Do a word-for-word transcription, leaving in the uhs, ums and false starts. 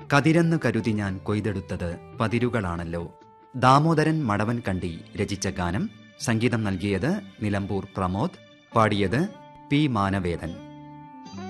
കതിരെന്ന് കരുതി ഞാൻ കൊയ്തെടുത്തത് പതിരുകളാണല്ലോ. ദാമോദരൻ മടവൻ കണ്ടി രചിച്ച ഗാനം. സംഗീതം നൽകിയത് നിലമ്പൂർ പ്രമോദ്. പാടിയത് പി മാനവേദൻ.